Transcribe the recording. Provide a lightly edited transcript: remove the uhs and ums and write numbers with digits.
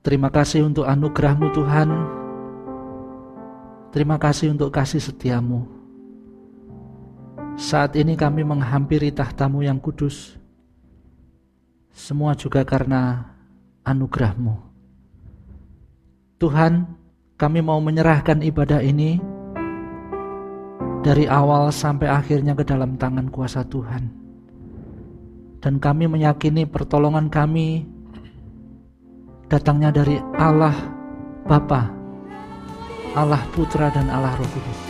Terima kasih untuk anugerah-Mu Tuhan. Terima kasih untuk kasih setia-Mu. Saat ini kami menghampiri tahta-Mu yang kudus. Semua juga karena anugerah-Mu. Tuhan, kami mau menyerahkan ibadah ini dari awal sampai akhirnya ke dalam tangan kuasa Tuhan. Dan kami meyakini pertolongan kami datangnya dari Allah Bapa, Allah Putra dan Allah Roh Kudus.